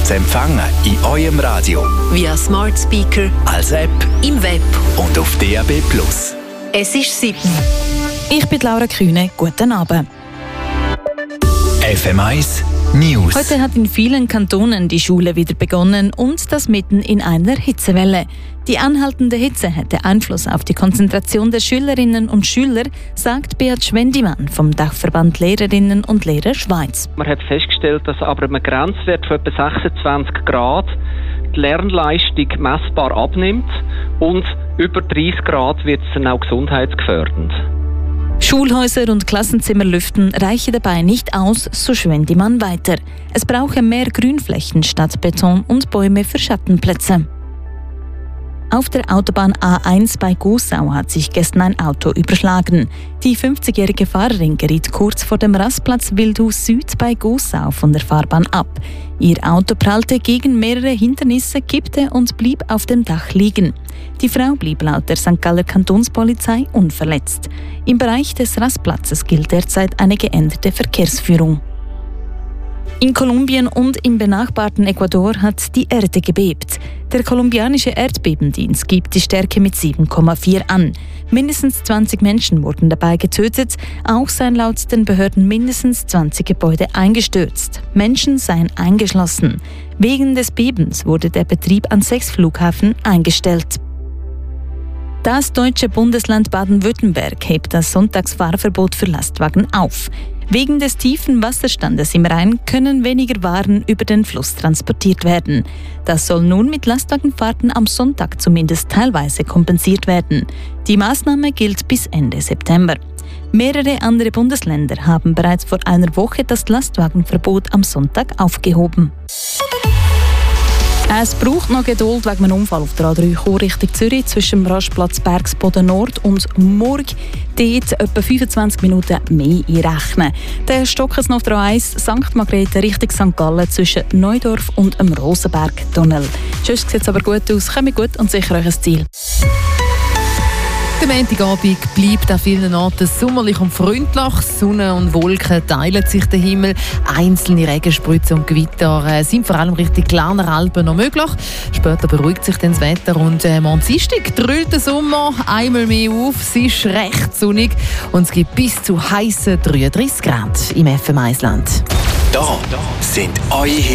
zu empfangen in eurem Radio. Via Smart Speaker, Als App im Web. und auf DAB+. Es ist 7. Ich bin Laura Kühne. Guten Abend. FM1 News. Heute hat in vielen Kantonen die Schule wieder begonnen und das mitten in einer Hitzewelle. Die anhaltende Hitze hätte Einfluss auf die Konzentration der Schülerinnen und Schüler, sagt Beat Schwendimann vom Dachverband Lehrerinnen und Lehrer Schweiz. Man hat festgestellt, dass aber einem Grenzwert von etwa 26 Grad die Lernleistung messbar abnimmt und über 30 Grad wird es dann auch gesundheitsgefährdend. Schulhäuser und Klassenzimmer lüften reiche dabei nicht aus, so Schwendimann weiter. Es brauche mehr Grünflächen statt Beton und Bäume für Schattenplätze. Auf der Autobahn A1 bei Gussau hat sich gestern ein Auto überschlagen. Die 50-jährige Fahrerin geriet kurz vor dem Rastplatz Wildhaus Süd bei Gussau von der Fahrbahn ab. Ihr Auto prallte gegen mehrere Hindernisse, kippte und blieb auf dem Dach liegen. Die Frau blieb laut der St. Galler Kantonspolizei unverletzt. Im Bereich des Rastplatzes gilt derzeit eine geänderte Verkehrsführung. In Kolumbien und im benachbarten Ecuador hat die Erde gebebt. Der kolumbianische Erdbebendienst gibt die Stärke mit 7,4 an. Mindestens 20 Menschen wurden dabei getötet. Auch seien laut den Behörden mindestens 20 Gebäude eingestürzt. Menschen seien eingeschlossen. Wegen des Bebens wurde der Betrieb an 6 Flughäfen eingestellt. Das deutsche Bundesland Baden-Württemberg hebt das Sonntagsfahrverbot für Lastwagen auf. Wegen des tiefen Wasserstandes im Rhein können weniger Waren über den Fluss transportiert werden. Das soll nun mit Lastwagenfahrten am Sonntag zumindest teilweise kompensiert werden. Die Maßnahme gilt bis Ende September. Mehrere andere Bundesländer haben bereits vor einer Woche das Lastwagenverbot am Sonntag aufgehoben. Es braucht noch Geduld wegen einem Unfall auf der A3 Chur Richtung Zürich zwischen dem Rastplatz Bergsboden Nord und Murg. Dort etwa 25 Minuten mehr einrechnen. Der Stockers auf der A1 St. Margrethe Richtung St. Gallen zwischen Neudorf und dem Rosenberg-Tunnel. Sonst sieht es aber gut aus. Kommt gut und sicher euch ein Ziel. Der Montagabend bleibt an vielen Orten sommerlich und freundlich. Sonne und Wolken teilen sich den Himmel. Einzelne Regenspritzen und Gewitter sind vor allem Richtung Glarner Alpen noch möglich. Später beruhigt sich dann das Wetter und am Dienstag dröhnt der Sommer einmal mehr auf. Es ist recht sonnig und es gibt bis zu heissen 33 Grad im FM1-Land. Da sind eure